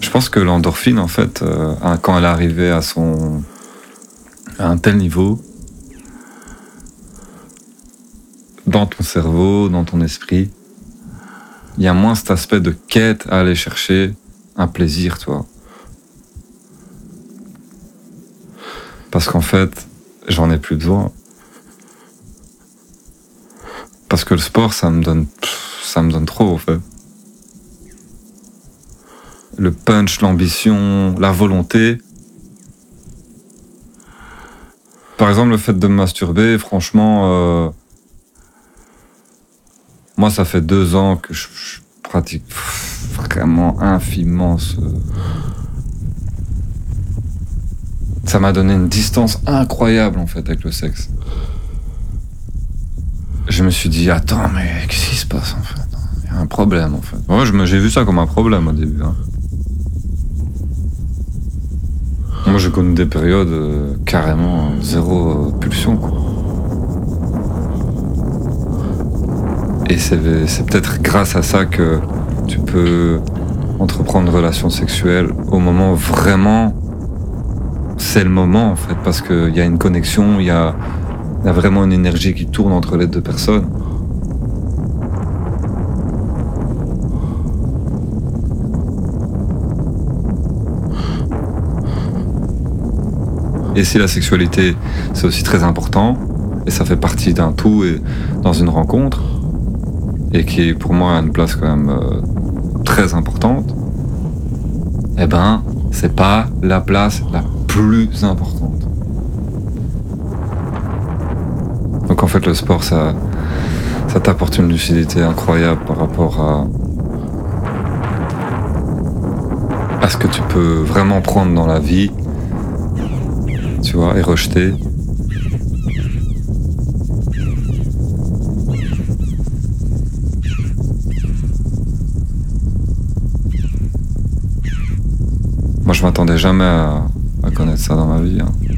Je pense que l'endorphine, en fait, quand elle est arrivée à un tel niveau, dans ton cerveau, dans ton esprit, il y a moins cet aspect de quête à aller chercher un plaisir, toi. Parce qu'en fait, j'en ai plus besoin. Parce que le sport, ça me donne trop, en fait. Le punch, l'ambition, la volonté. Par exemple, le fait de me masturber, franchement, moi, ça fait 2 ans que je pratique vraiment infiniment Ça m'a donné une distance incroyable, en fait, avec le sexe. Je me suis dit, attends, mais qu'est-ce qui se passe, en fait? Il y a un problème, en fait. Moi, j'ai vu ça comme un problème au début. Hein. Moi, j'ai connu des périodes carrément zéro pulsion, quoi. Et c'est peut-être grâce à ça que tu peux entreprendre une relation sexuelle au moment où vraiment c'est le moment, en fait, parce qu'il y a une connexion, il y a vraiment une énergie qui tourne entre les deux personnes. Et si la sexualité, c'est aussi très important, et ça fait partie d'un tout et dans une rencontre, et qui pour moi a une place quand même très importante, eh ben, c'est pas la place la plus importante. Donc en fait, le sport, ça t'apporte une lucidité incroyable par rapport à ce que tu peux vraiment prendre dans la vie, tu vois, et rejeter. Moi, je m'attendais jamais à connaître ça dans ma vie. Hein.